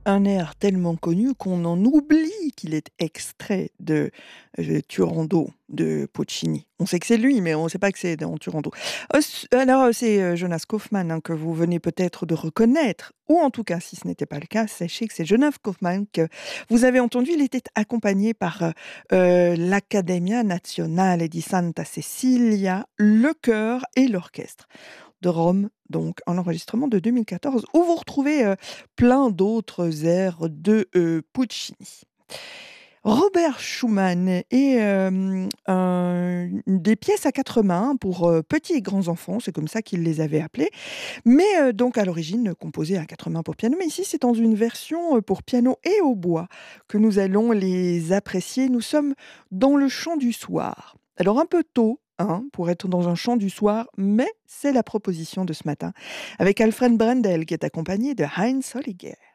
un air tellement connu qu'on en oublie qu'il est extrait de Turandot de Puccini. On sait que c'est lui, mais on ne sait pas que c'est dans Turandot. Alors, c'est Jonas Kaufmann que vous venez peut-être de reconnaître, ou en tout cas, si ce n'était pas le cas, sachez que c'est Jonas Kaufmann que vous avez entendu. Il était accompagné par l'Accademia Nazionale di Santa Cecilia, le chœur et l'orchestre de Rome, donc un enregistrement de 2014, où vous retrouvez plein d'autres airs de Puccini. Robert Schumann et des pièces à quatre mains pour petits et grands enfants, c'est comme ça qu'il les avait appelées, mais donc à l'origine composées à quatre mains pour piano, mais ici c'est dans une version pour piano et hautbois que nous allons les apprécier. Nous sommes dans le chant du soir. Alors un peu tôt, hein, pour être dans un chant du soir, mais c'est la proposition de ce matin, avec Alfred Brendel qui est accompagné de Heinz Holliger.